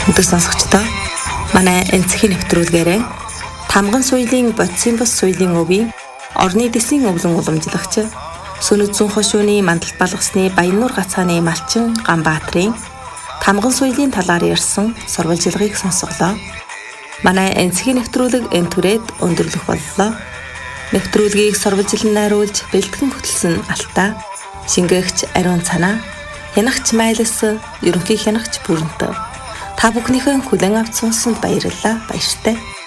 Өдөр сонсогчдоо манай энцхийн нэвтрүүлгээрээ Тамган соёлын бодисын бус соёлын өвийн орны дэсийн өвлөн уламжлагч Сүнэт зүүн хошууны мандалт балгасны Баяннуур гацааны малчин Ганбаатрын Тамган соёлын талаар ярьсан сурвалжилгыг сонсголоо. Манай энцхийн нэвтрүүлэг энэ түрээд өндөрлөх боллоо. Нэвтрүүлгийг сурвалжилан найруулж бэлтгэн хөтлсөн Алтаа, шингээгч Ариун Цанаа, хянагч Майлс, ерөнхий хянагч Бүрэнтэ. Та бүхнийхээ хүлээн авч сонссонд баярлалаа. Баяртай.